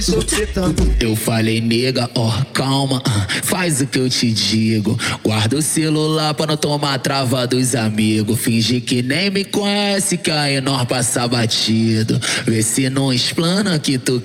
Eu falei, nega, ó, calma, faz o que eu te digo. Guarda o celular pra não tomar trava dos amigos. Finge que nem me conhece, que aí nós passa batido. Vê se não explana que tu